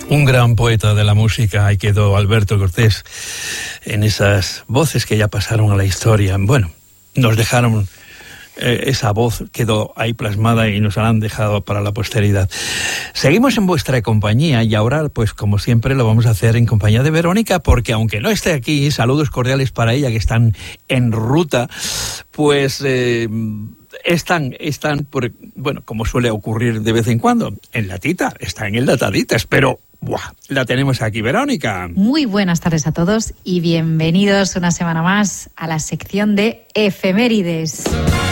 Un gran poeta de la música, ahí quedó Alberto Cortés, en esas voces que ya pasaron a la historia. Bueno, nos dejaron, esa voz quedó ahí plasmada y nos la han dejado para la posteridad. Seguimos en vuestra compañía y ahora, pues como siempre, lo vamos a hacer en compañía de Verónica, porque aunque no esté aquí, saludos cordiales para ella, que están en ruta, pues... Están bueno, como suele ocurrir de vez en cuando, en Latita, está en el Dataditas, pero ¡buah!, la tenemos aquí, Verónica. Muy buenas tardes a todos y bienvenidos una semana más a la sección de efemérides.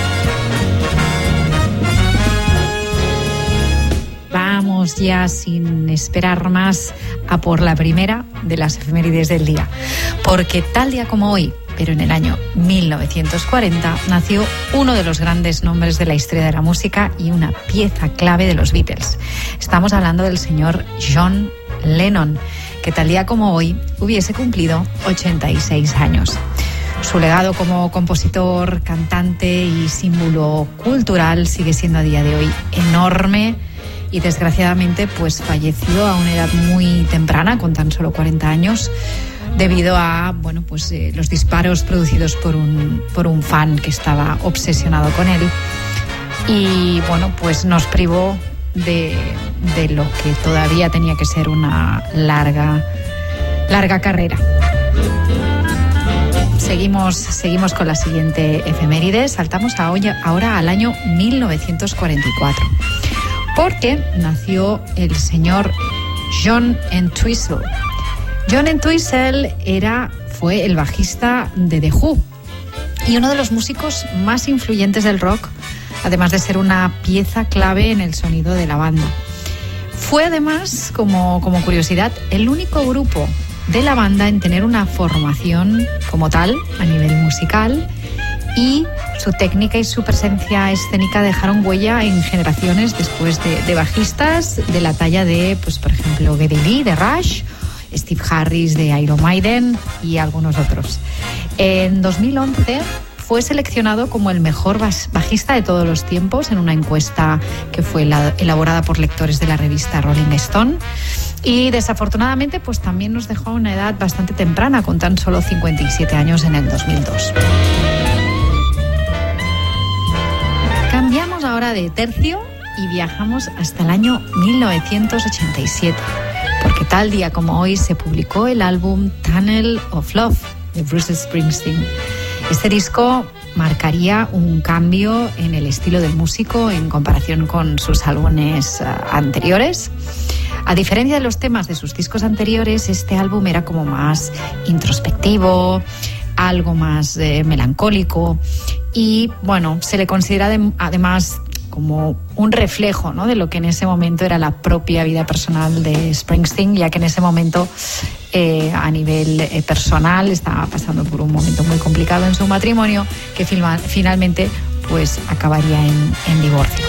Vamos ya, sin esperar más, a por la primera de las efemérides del día, porque tal día como hoy, pero en el año 1940, nació uno de los grandes nombres de la historia de la música y una pieza clave de los Beatles. Estamos hablando del señor John Lennon, que tal día como hoy hubiese cumplido 86 años. Su legado como compositor, cantante y símbolo cultural sigue siendo a día de hoy enorme y desgraciadamente pues falleció a una edad muy temprana, con tan solo 40 años, debido a los disparos producidos por un fan que estaba obsesionado con él. Y bueno, pues nos privó de lo que todavía tenía que ser una larga carrera. Seguimos con la siguiente efeméride. Saltamos ahora al año 1944, porque nació el señor John Entwistle. John Entwistle fue el bajista de The Who y uno de los músicos más influyentes del rock, además de ser una pieza clave en el sonido de la banda. Fue además, como curiosidad, el único grupo de la banda en tener una formación como tal a nivel musical, y su técnica y su presencia escénica dejaron huella en generaciones después de bajistas de la talla de, pues por ejemplo, Geddy Lee de Rush, Steve Harris de Iron Maiden y algunos otros. En 2011 fue seleccionado como el mejor bajista de todos los tiempos en una encuesta que fue elaborada por lectores de la revista Rolling Stone, y desafortunadamente pues también nos dejó a una edad bastante temprana, con tan solo 57 años en el 2002. Cambiamos ahora de tercio y viajamos hasta el año 1987. Porque tal día como hoy se publicó el álbum Tunnel of Love de Bruce Springsteen. Este disco marcaría un cambio en el estilo del músico en comparación con sus álbumes anteriores. A diferencia de los temas de sus discos anteriores, este álbum era como más introspectivo, algo más melancólico, y bueno, se le considera además como un reflejo, ¿no?, de lo que en ese momento era la propia vida personal de Springsteen, ya que en ese momento a nivel personal estaba pasando por un momento muy complicado en su matrimonio, que finalmente pues acabaría en divorcio.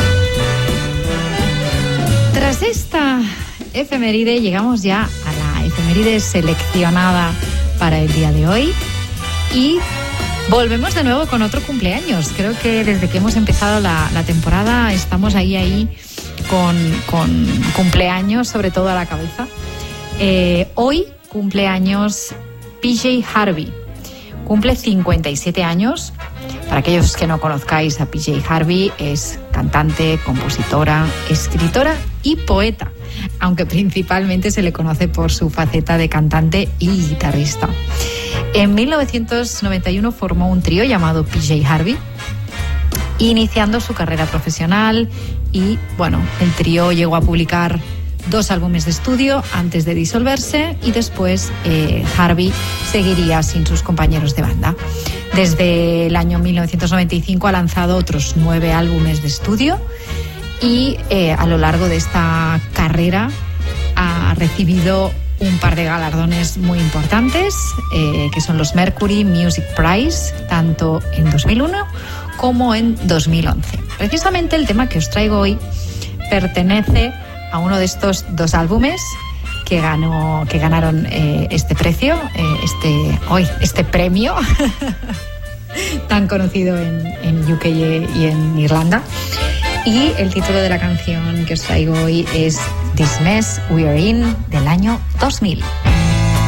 Tras esta efeméride llegamos ya a la efeméride seleccionada para el día de hoy y volvemos de nuevo con otro cumpleaños. Creo que desde que hemos empezado la temporada estamos ahí con cumpleaños, sobre todo a la cabeza. Hoy cumpleaños PJ Harvey. Cumple 57 años. Para aquellos que no conozcáis a PJ Harvey, es cantante, compositora, escritora y poeta, aunque principalmente se le conoce por su faceta de cantante y guitarrista. En 1991 formó un trío llamado PJ Harvey, iniciando su carrera profesional, y bueno, el trío llegó a publicar 2 álbumes de estudio antes de disolverse, y después Harvey seguiría sin sus compañeros de banda. Desde el año 1995 ha lanzado otros 9 álbumes de estudio y a lo largo de esta carrera ha recibido un par de galardones muy importantes, que son los Mercury Music Prize, tanto en 2001 como en 2011. Precisamente el tema que os traigo hoy pertenece a uno de estos 2 álbumes que ganaron este premio tan conocido en UK y en Irlanda. Y el título de la canción que os traigo hoy es This Mess We Are In del año 2000.